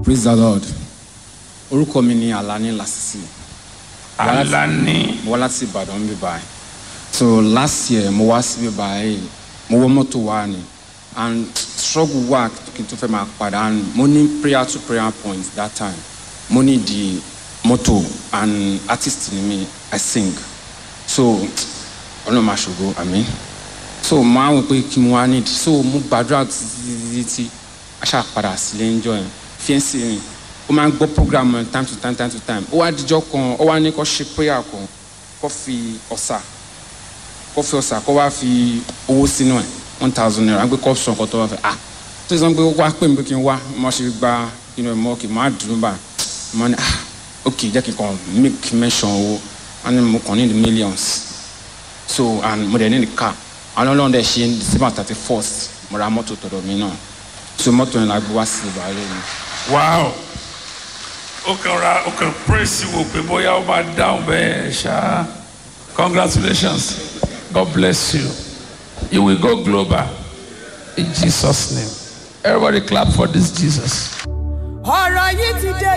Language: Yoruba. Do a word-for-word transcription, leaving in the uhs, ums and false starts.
Praise the Lord. Orúkọ mi ni Alani Lasisi. Alani. Mo wá láti Ìbàdàn bí báyìí. So last year mo wá sí bí báyìí. Mo wọ mọ́tò wá ni. And struggle wá kí n tó fẹ́ máa padà. And mo ní prayer to prayer point that time. Mo ní di mọ́tò and artist ni mi. I sing. So ọ̀nà máa ṣògo àmín. So mo á wò pé kí mo wá need. So mo gbàdúrà títí tí aṣá padà sílé ń jọ yẹn. Fiancé mi. Ó máa ń gbọ́ program time to time time to time. Ó wá díjọ́ kan, ó wá ní kó ṣe prayer kan, kó fi ọ̀sà, kó fi ọ̀sà, kó wá fi owó sínú ẹ̀ one thousand naira. Gbé kó sọ nǹkan tó wá fẹ́. Ah, tó sọ pé ó wá pè mí pé kí n wá, mo ṣe gba inú ẹ̀ mọ́ kí n máa dùn bá. Mo ní ah, ok, jẹ́ kí n kàn make mention owó. Wọ́n ní mo kàn ní the millions. So and mo dẹ̀ ní the car. Àwọn ọlọ́run dẹ̀ ṣe December thirty first, mo ra mọ́tò tọ̀dọ̀ mi náà. So mọ́tò yẹn la gbé wá sí ìbàlẹ̀ mi. Wow. Okay, right. Okay, praise you. Okay, boy, how about down there, Sha? Congratulations. God bless you. You will go global in Jesus' name. Everybody clap for this Jesus. Ọ̀rọ̀ yìí ti dé